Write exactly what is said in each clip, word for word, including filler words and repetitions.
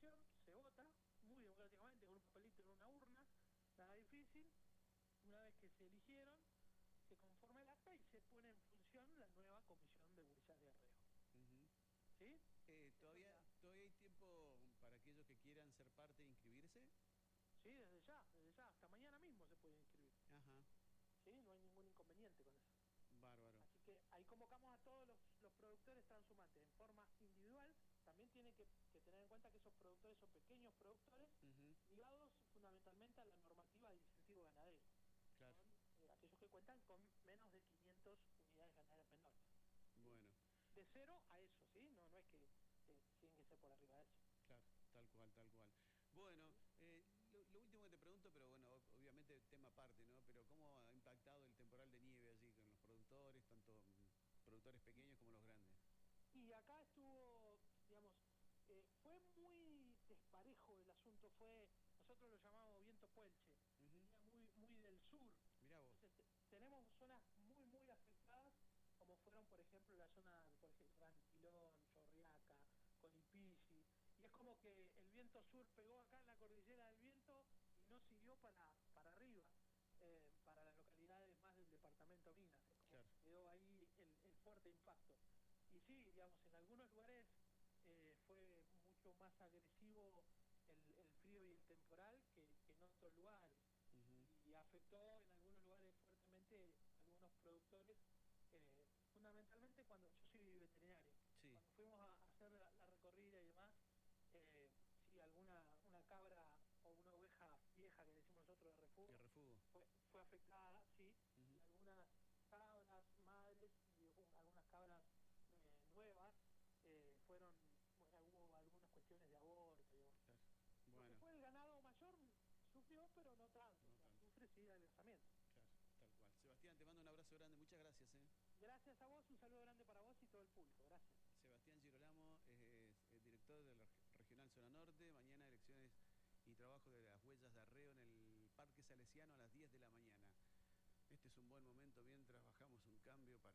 elección, se vota muy democráticamente con un papelito en una urna, nada difícil. Una vez que se eligieron, se conforma el acta y se pone en función la nueva comisión de Burillas de Arreo. Uh-huh. ¿Sí? Eh, ¿todavía, ¿Todavía hay tiempo para aquellos que quieran ser parte e inscribirse? Sí, desde ya, desde ya, hasta mañana mismo se puede inscribir. Ajá. Sí, no hay ningún inconveniente con eso. Bárbaro. Así que ahí convocamos a todos los, los productores transhumantes en forma individual. También tienen que, que tener en cuenta que esos productores son pequeños productores, uh-huh, ligados fundamentalmente a la normativa de incentivo ganadero. Claro. Son eh, aquellos que cuentan con menos de quinientas unidades ganaderas menores. Bueno. De cero a eso, ¿sí? No, no es que eh, tienen que ser por arriba de eso. Claro, tal cual, tal cual. Bueno, eh, lo, lo último que te pregunto, pero bueno, obviamente tema aparte, ¿no? Pero ¿cómo ha impactado el temporal de nieve allí con los productores, tanto productores pequeños como los grandes? Y acá estuvo, digamos, eh, fue muy desparejo el asunto, fue, nosotros lo llamamos viento puelche, uh-huh, venía muy, muy del sur. Mirá vos. Entonces, tenemos zonas muy, muy afectadas, como fueron, por ejemplo, la zona, por ejemplo, Ranquilón, Chorriaca, Colipisi, y es como que el viento sur pegó acá en la cordillera del viento y no siguió para, para arriba, eh, para las localidades más del departamento Minas, es como claro, quedó ahí el, el fuerte impacto. Y sí, digamos, en algunos lugares eh, fue mucho más agresivo el, el frío y el temporal que, que en otros lugares. Uh-huh. Y afectó en algunos lugares fuertemente a algunos productores, eh, fundamentalmente cuando yo soy veterinario. Sí. Cuando fuimos a hacer la, la recorrida y demás, eh, sí, alguna una cabra o una oveja vieja que decimos nosotros de refugio, de refugio. Fue, fue afectada, sí, uh-huh, y algunas cabras madres y uh, algunas cabras Eh, nuevas, eh, fueron, bueno, hubo algunas cuestiones de aborto, digamos. Claro. Bueno. Lo que fue el ganado mayor sufrió, pero no tanto, no o sea, tanto. Sufre sí adelgazamiento. Claro, tal cual. Sebastián, te mando un abrazo grande, muchas gracias. ¿eh? Gracias a vos, un saludo grande para vos y todo el público, gracias. Sebastián Girolamo es, es director del Regional Zona Norte, mañana elecciones y trabajo de las huellas de arreo en el Parque Salesiano a las diez de la mañana. Este es un buen momento mientras bajamos un cambio para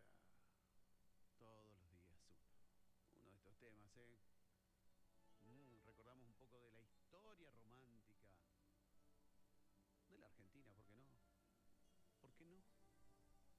todos los días uno. Uno de estos temas, ¿eh? Mm, recordamos un poco de la historia romántica